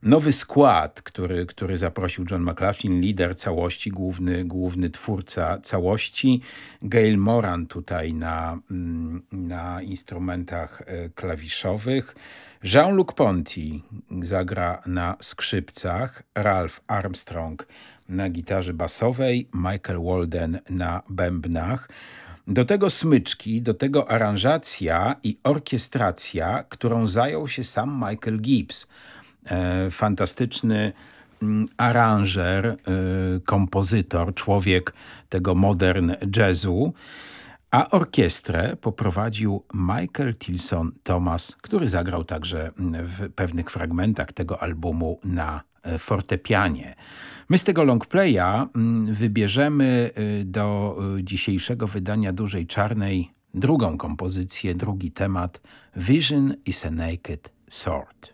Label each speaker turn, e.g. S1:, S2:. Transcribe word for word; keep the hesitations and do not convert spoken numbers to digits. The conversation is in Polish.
S1: nowy skład, który, który zaprosił John McLaughlin, lider całości, główny, główny twórca całości. Gail Moran tutaj na, na instrumentach klawiszowych. Jean-Luc Ponty zagra na skrzypcach, Ralph Armstrong na gitarze basowej, Michael Walden na bębnach. Do tego smyczki, do tego aranżacja i orkiestracja, którą zajął się sam Michael Gibbs. E, fantastyczny mm, aranżer, e, kompozytor, człowiek tego modern jazzu. A orkiestrę poprowadził Michael Tilson Thomas, który zagrał także w pewnych fragmentach tego albumu na fortepianie. My z tego longplaya wybierzemy do dzisiejszego wydania Dużej Czarnej drugą kompozycję, drugi temat. Vision is a Naked Sword.